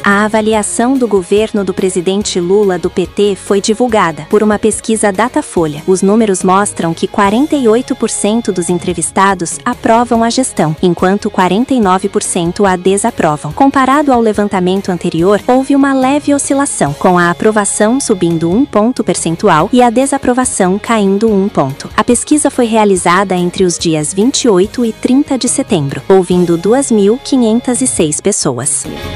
A avaliação do governo do presidente Lula do PT foi divulgada por uma pesquisa Datafolha. Os números mostram que 48% dos entrevistados aprovam a gestão, enquanto 49% a desaprovam. Comparado ao levantamento anterior, houve uma leve oscilação, com a aprovação subindo 1 ponto percentual e a desaprovação caindo 1 ponto. A pesquisa foi realizada entre os dias 28 e 30 de setembro, ouvindo 2.506 pessoas.